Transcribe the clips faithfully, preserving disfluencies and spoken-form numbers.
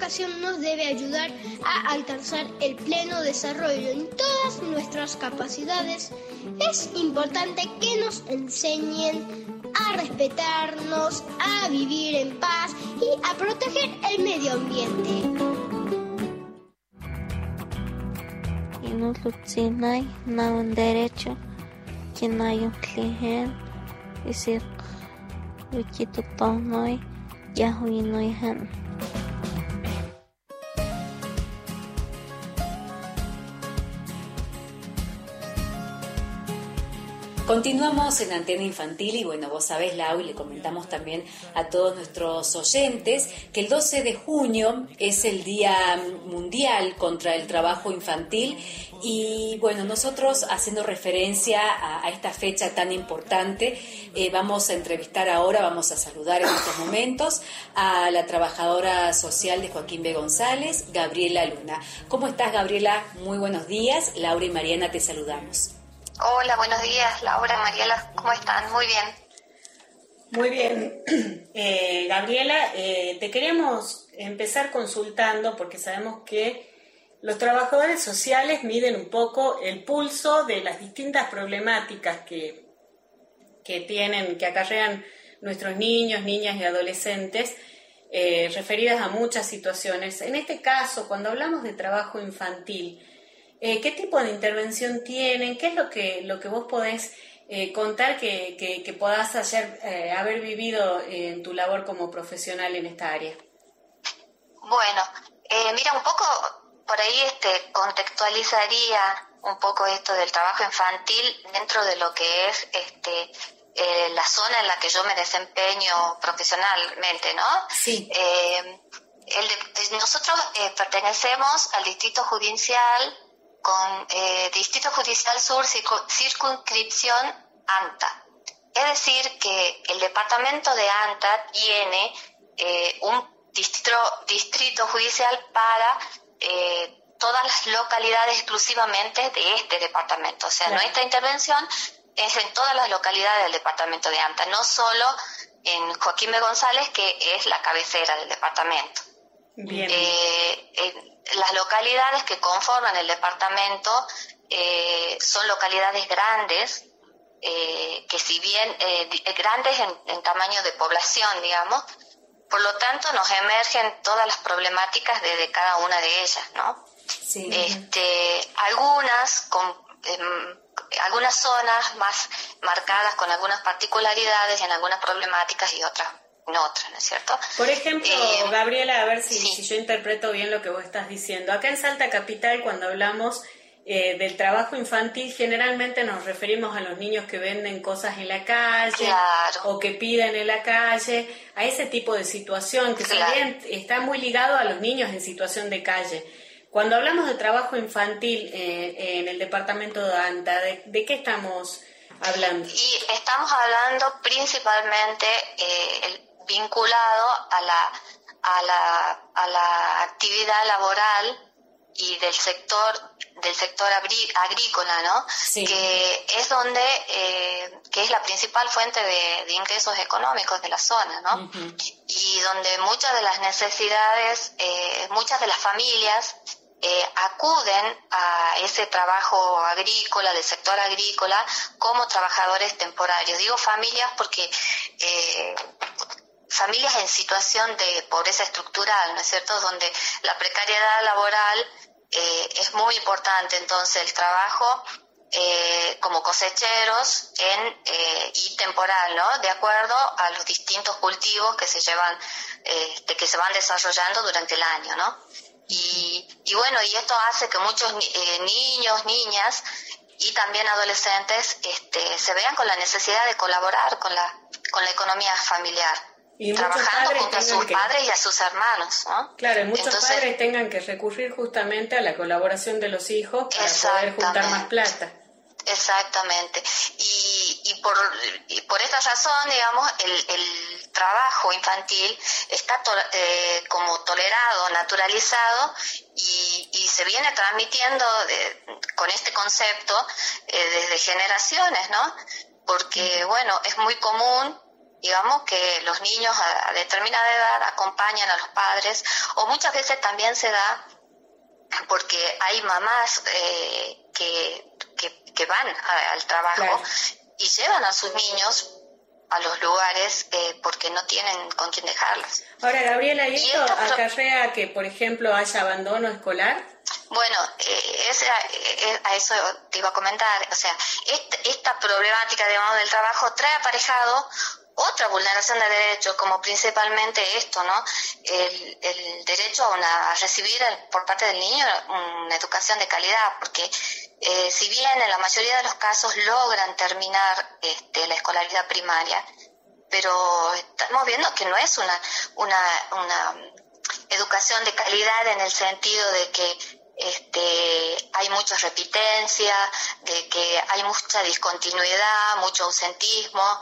educación nos debe ayudar a alcanzar el pleno desarrollo en todas nuestras capacidades. Es importante que nos enseñen a respetarnos, a vivir en paz y a proteger el medio ambiente. Y no luchinay, no un derecho, que no hay un cliente, y si wikito tonoy, ya huy no han. Continuamos en Antena Infantil y bueno, vos sabés, Lau, y le comentamos también a todos nuestros oyentes que el doce de junio es el Día Mundial contra el Trabajo Infantil y bueno, nosotros haciendo referencia a, a esta fecha tan importante, eh, vamos a entrevistar ahora, vamos a saludar en estos momentos a la trabajadora social de Joaquín B. González, Gabriela Luna. ¿Cómo estás, Gabriela? Muy buenos días. Laura y Mariana te saludamos. Hola, buenos días, Laura, Mariela, ¿cómo están? Muy bien. Muy bien. Eh, Gabriela, eh, te queríamos empezar consultando porque sabemos que los trabajadores sociales miden un poco el pulso de las distintas problemáticas que, que tienen, que acarrean nuestros niños, niñas y adolescentes, eh, referidas a muchas situaciones. En este caso, cuando hablamos de trabajo infantil, Eh, ¿qué tipo de intervención tienen? ¿Qué es lo que, lo que vos podés eh, contar que, que, que podás ayer, eh, haber vivido en tu labor como profesional en esta área? Bueno, eh, mira, un poco por ahí este, contextualizaría un poco esto del trabajo infantil dentro de lo que es este, eh, la zona en la que yo me desempeño profesionalmente, ¿no? Sí. Eh, el de, nosotros eh, pertenecemos al Distrito Judicial con eh, Distrito Judicial Sur Circunscripción ANTA. Es decir, que el departamento de ANTA tiene eh, un distrito, distrito judicial para eh, todas las localidades exclusivamente de este departamento. O sea, claro, nuestra intervención es en todas las localidades del departamento de ANTA, no solo en Joaquín B. González, que es la cabecera del departamento. Bien. Eh, eh, las localidades que conforman el departamento eh, son localidades grandes, eh, que si bien eh, grandes en, en tamaño de población, digamos, por lo tanto nos emergen todas las problemáticas de, de cada una de ellas, ¿no? Sí. Este, algunas con eh, algunas zonas más marcadas con algunas particularidades en algunas problemáticas y otras en otras, ¿no es cierto? Por ejemplo, eh, Gabriela, a ver si, sí. si yo interpreto bien lo que vos estás diciendo. Acá en Salta Capital, cuando hablamos eh, del trabajo infantil, generalmente nos referimos a los niños que venden cosas en la calle, claro, o que piden en la calle, a ese tipo de situación que claro, también está muy ligado a los niños en situación de calle. Cuando hablamos de trabajo infantil eh, en el departamento de ANTA, ¿de, de qué estamos hablando? Y estamos hablando principalmente eh, el vinculado a la, a la, a la actividad laboral y del sector del sector agrí- agrícola, ¿no? Sí. Que es donde eh, que es la principal fuente de, de ingresos económicos de la zona, ¿no? Uh-huh. Y donde muchas de las necesidades, eh, muchas de las familias eh, acuden a ese trabajo agrícola, del sector agrícola, como trabajadores temporarios. Digo familias porque eh, familias en situación de pobreza estructural, ¿no es cierto?, donde la precariedad laboral eh, es muy importante. Entonces el trabajo eh, como cosecheros en eh, y temporal, ¿no?, de acuerdo a los distintos cultivos que se llevan, eh, que se van desarrollando durante el año, ¿no? Y, y bueno, y esto hace que muchos eh, niños, niñas y también adolescentes este, se vean con la necesidad de colaborar con la con la economía familiar, y trabajando junto a sus que... padres y a sus hermanos, ¿no? Claro, y muchos Entonces, padres tengan que recurrir justamente a la colaboración de los hijos para poder juntar más plata. Exactamente. Y, y, por, y por esta razón, digamos, el, el trabajo infantil está to, eh, como tolerado, naturalizado, y, y se viene transmitiendo de, con este concepto eh, desde generaciones, ¿no? Porque, bueno, es muy común digamos que los niños a, a determinada edad acompañan a los padres, o muchas veces también se da porque hay mamás eh, que, que, que van a, al trabajo, claro, y llevan a sus niños a los lugares eh, porque no tienen con quién dejarlos. Ahora, Gabriela, ¿y esto acarrea que, por ejemplo, haya abandono escolar? Bueno, eh, es, eh, a eso te iba a comentar. O sea, este, esta problemática, digamos, del trabajo trae aparejado otra vulneración de derechos, como principalmente esto, ¿no? El, el derecho a, una, a recibir el, por parte del niño una educación de calidad, porque eh, si bien en la mayoría de los casos logran terminar este, la escolaridad primaria, pero estamos viendo que no es una, una, una educación de calidad en el sentido de que Este, hay mucha repitencia, de que hay mucha discontinuidad, mucho ausentismo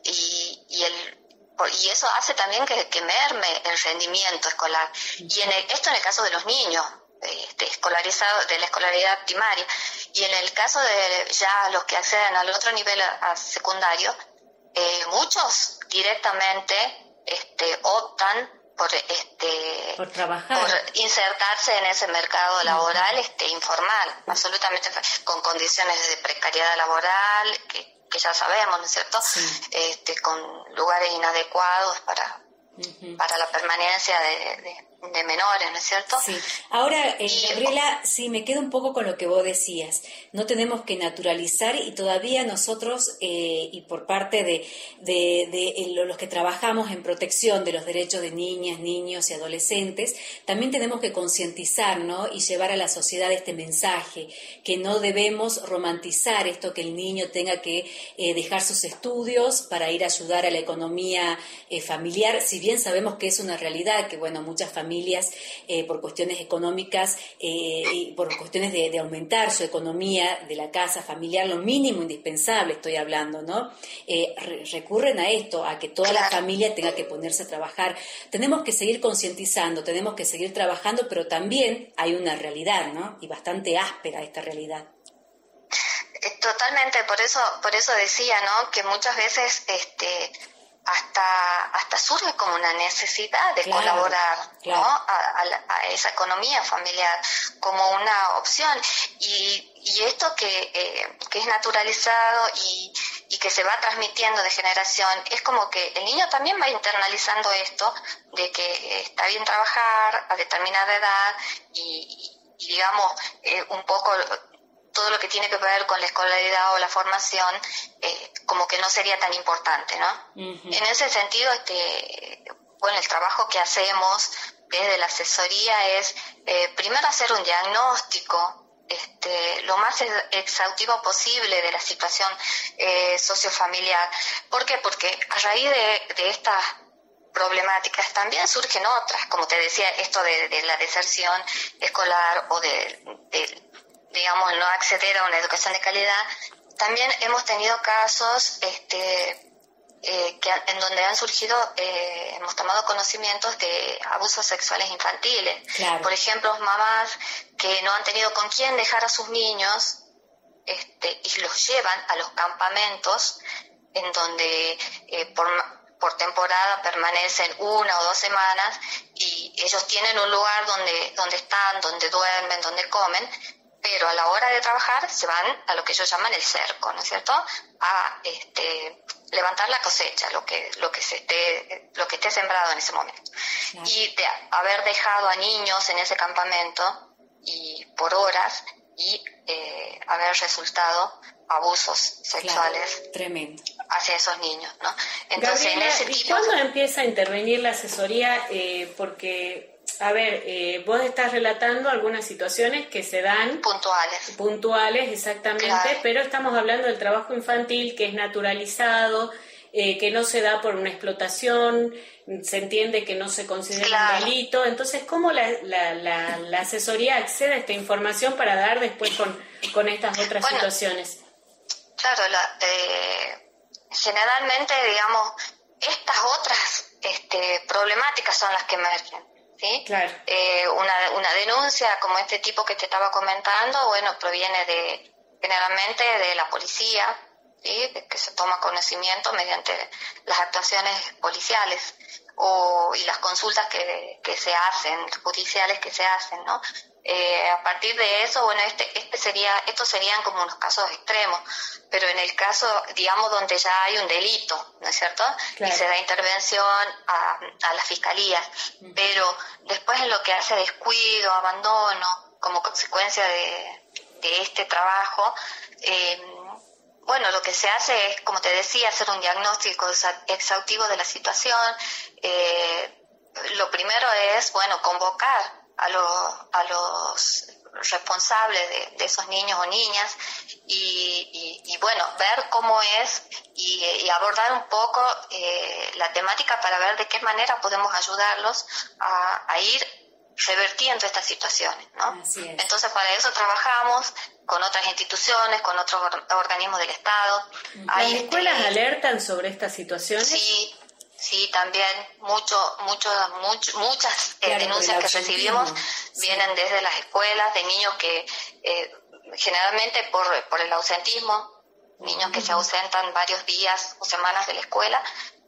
y, y, el, y eso hace también que, que merme el rendimiento escolar. Y en el, esto en el caso de los niños este, escolarizados, de la escolaridad primaria, y en el caso de ya los que acceden al otro nivel a, a secundario, eh, muchos directamente este, optan por este por trabajar, por insertarse en ese mercado laboral este informal, absolutamente con condiciones de precariedad laboral que, que ya sabemos, ¿no es cierto? Sí. Este, con lugares inadecuados para uh-huh. para la permanencia de, de, de menores, ¿no es cierto? Sí. Ahora, eh, y, Gabriela, sí, me quedo un poco con lo que vos decías. No tenemos que naturalizar y todavía nosotros, eh, y por parte de, de, de, de los que trabajamos en protección de los derechos de niñas, niños y adolescentes, también tenemos que concientizar, ¿no? Y llevar a la sociedad este mensaje, que no debemos romantizar esto que el niño tenga que eh, dejar sus estudios para ir a ayudar a la economía eh, familiar, si bien sabemos que es una realidad, que bueno, muchas familias eh, por cuestiones económicas eh, y por cuestiones de, de aumentar su economía de la casa familiar, lo mínimo indispensable estoy hablando, ¿no? Eh, re- recurren a esto, a que toda la familia tenga que ponerse a trabajar. Tenemos que seguir concientizando, tenemos que seguir trabajando, pero también hay una realidad, ¿no? Y bastante áspera esta realidad. Totalmente, por eso, por eso decía, ¿no? Que muchas veces este hasta hasta surge como una necesidad de claro, colaborar, claro. ¿no? A, a, la, a esa economía familiar como una opción y, y esto que, eh, que es naturalizado y, y que se va transmitiendo de generación, es como que el niño también va internalizando esto de que está bien trabajar a determinada edad y, y digamos eh, un poco todo lo que tiene que ver con la escolaridad o la formación, eh, como que no sería tan importante, ¿no? Uh-huh. En ese sentido, este, bueno, el trabajo que hacemos desde la asesoría es, eh, primero hacer un diagnóstico, este, lo más exhaustivo posible de la situación eh, sociofamiliar. ¿Por qué? Porque a raíz de, de estas problemáticas también surgen otras, como te decía, esto de, de la deserción escolar o de, de digamos, no acceder a una educación de calidad. También hemos tenido casos este, eh, que, en donde han surgido, eh, hemos tomado conocimientos de abusos sexuales infantiles. Claro. Por ejemplo, mamás que no han tenido con quién dejar a sus niños este, y los llevan a los campamentos en donde eh, por, por temporada permanecen una o dos semanas y ellos tienen un lugar donde, donde están, donde duermen, donde comen, pero a la hora de trabajar se van a lo que ellos llaman el cerco, ¿no es cierto? A este, levantar la cosecha, lo que lo que se esté lo que esté sembrado en ese momento. Claro. Y de haber dejado a niños en ese campamento y por horas y eh, haber resultado abusos sexuales, claro, tremendo, hacia esos niños, ¿no? Entonces, Gabriela, en ese tipo. ¿y cuándo empieza a intervenir la asesoría? Eh, porque A ver, eh, vos estás relatando algunas situaciones que se dan... Puntuales. Puntuales, exactamente, claro. Pero estamos hablando del trabajo infantil que es naturalizado, eh, que no se da por una explotación, se entiende que no se considera claro. un delito. Entonces, ¿cómo la, la, la, la asesoría accede a esta información para dar después con, con estas otras bueno, situaciones? Claro, la, eh, generalmente, digamos, estas otras este, problemáticas son las que emergen. ¿Sí? Claro. Eh, una, una denuncia como este tipo que te estaba comentando, bueno, proviene de generalmente de la policía, ¿sí? Que se toma conocimiento mediante las actuaciones policiales o y las consultas que, que se hacen, judiciales que se hacen, ¿no? Eh, a partir de eso, bueno, este, este sería, estos serían como unos casos extremos, pero en el caso, digamos, donde ya hay un delito, ¿no es cierto? Claro. Y se da intervención a, a las fiscalías, uh-huh. Pero después en lo que hace descuido, abandono, como consecuencia de, de este trabajo, eh, bueno, lo que se hace es, como te decía, hacer un diagnóstico exhaustivo de la situación. Eh, lo primero es, bueno, convocar a, lo, a los responsables de, de esos niños o niñas y, y, y bueno, ver cómo es y, y abordar un poco eh, la temática para ver de qué manera podemos ayudarlos a, a ir revertiendo estas situaciones, ¿no? Así es. Entonces, para eso trabajamos con otras instituciones, con otros or- organismos del Estado. ¿Las Hay, escuelas este, alertan sobre estas situaciones? Sí, sí, también mucho, mucho, mucho, muchas eh, claro, denuncias que recibimos sí. vienen desde las escuelas de niños que eh, generalmente por, por el ausentismo, niños uh-huh. que se ausentan varios días o semanas de la escuela,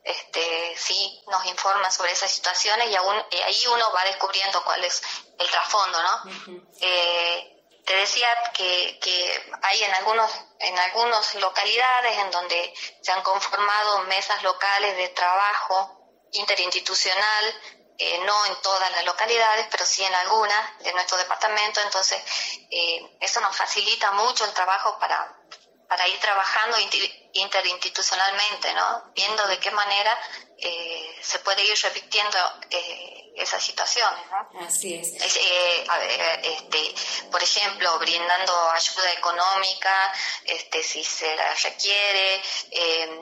este sí nos informan sobre esas situaciones y, aún, y ahí uno va descubriendo cuál es el trasfondo, ¿no? Uh-huh. Eh, te decía que, que hay en algunos en algunas localidades en donde se han conformado mesas locales de trabajo interinstitucional, eh, no en todas las localidades, pero sí en algunas de nuestro departamento. Entonces, eh, eso nos facilita mucho el trabajo para para ir trabajando interinstitucionalmente, ¿no? Viendo de qué manera eh, se puede ir repitiendo eh, esas situaciones, ¿no? Así es. es eh, a ver, este, por ejemplo, brindando ayuda económica, este, si se la requiere, eh,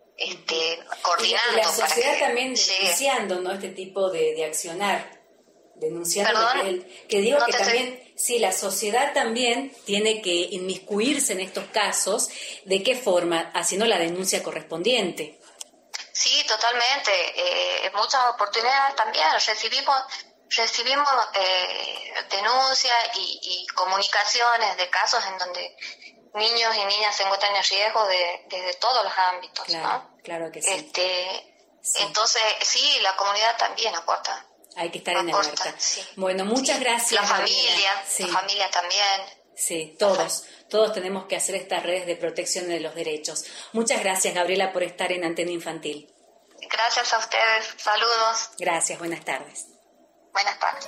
este, coordinando. Y la sociedad para que también denunciando, ¿no? Este tipo de, de accionar. Denunciando Perdón, que, él, que digo no que también, estoy... sí, la sociedad también tiene que inmiscuirse en estos casos. ¿De qué forma? Haciendo la denuncia correspondiente. Sí, totalmente. Eh, en muchas oportunidades también recibimos recibimos eh, denuncias y, y comunicaciones de casos en donde niños y niñas se encuentran en riesgo de, desde todos los ámbitos, claro, ¿no? Claro que sí. Este, sí. Entonces, sí, la comunidad también aporta. Hay que estar en alerta. Sí. Bueno, muchas sí. gracias. La familia, sí. la familia también. Sí, todos, todos tenemos que hacer estas redes de protección de los derechos. Muchas gracias, Gabriela, por estar en Antena Infantil. Gracias a ustedes. Saludos. Gracias, buenas tardes. Buenas tardes.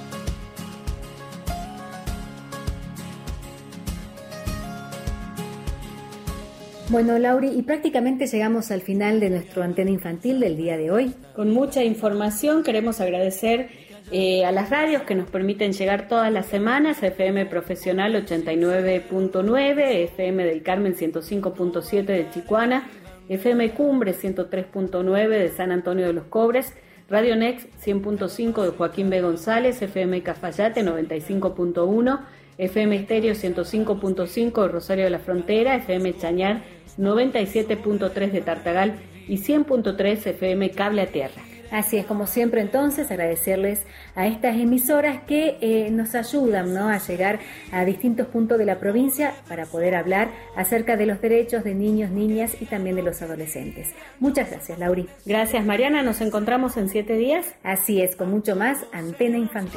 Bueno, Lauri, y prácticamente llegamos al final de nuestro Antena Infantil del día de hoy. Con mucha información, queremos agradecer eh, a las radios que nos permiten llegar todas las semanas, F M Profesional ochenta y nueve punto nueve, F M del Carmen ciento cinco punto siete de Chicuana, F M Cumbre ciento tres punto nueve de San Antonio de los Cobres, Radio Next cien punto cinco de Joaquín B. González, F M Cafayate noventa y cinco punto uno, F M Estéreo ciento cinco punto cinco de Rosario de la Frontera, F M Chañar noventa y siete punto tres de Tartagal y cien punto tres F M Cable a Tierra. Así es, como siempre entonces, agradecerles a estas emisoras que eh, nos ayudan, ¿no?, a llegar a distintos puntos de la provincia para poder hablar acerca de los derechos de niños, niñas y también de los adolescentes. Muchas gracias, Lauri. Gracias, Mariana. Nos encontramos en siete días. Así es, con mucho más Antena Infantil.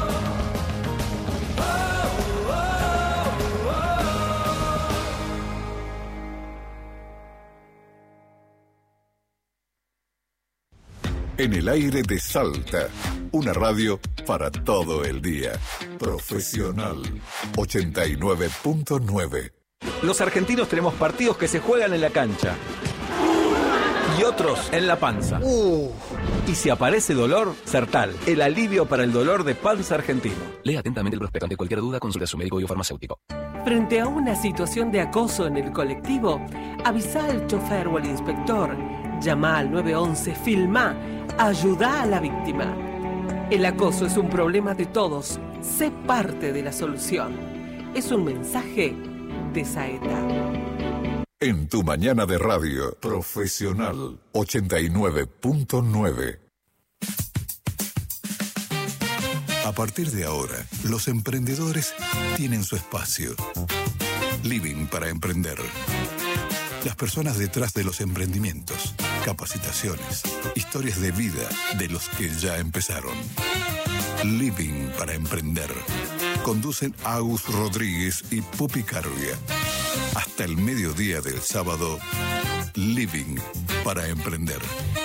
En el aire de Salta, una radio para todo el día. Profesional ochenta y nueve punto nueve. Los argentinos tenemos partidos que se juegan en la cancha y otros en la panza. Uh. Y si aparece dolor, Sertal, el alivio para el dolor de panza argentino. Lea atentamente el prospecto. Ante cualquier duda, consulte a su médico y o farmacéutico. Frente a una situación de acoso en el colectivo, avisa al chofer o al inspector. Llama al nueve once, filmá, ayuda a la víctima. El acoso es un problema de todos. Sé parte de la solución. Es un mensaje de Saeta. En tu mañana de radio, Profesional ochenta y nueve punto nueve. A partir de ahora, los emprendedores tienen su espacio. Living para emprender. Las personas detrás de los emprendimientos, capacitaciones, historias de vida de los que ya empezaron. Living para emprender. Conducen Agus Rodríguez y Pupi Carvia. Hasta el mediodía del sábado, Living para emprender.